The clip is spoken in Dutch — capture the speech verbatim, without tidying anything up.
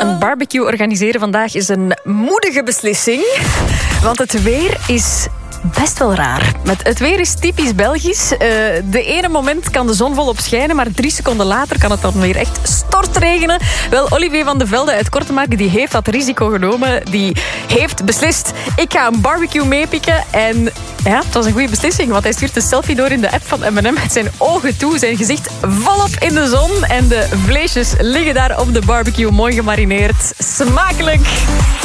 Een barbecue organiseren vandaag is een moedige beslissing. Want het weer is best wel raar. Met het weer is typisch Belgisch. Uh, de ene moment kan de zon volop schijnen, maar drie seconden later kan het dan weer echt stortregenen. Wel, Olivier van de Velde uit Kortemark, die heeft dat risico genomen. Die heeft beslist, ik ga een barbecue meepikken. En ja, het was een goede beslissing, want hij stuurt een selfie door in de app van M en M met zijn ogen toe, zijn gezicht volop in de zon. En de vleesjes liggen daar op de barbecue, mooi gemarineerd. Smakelijk!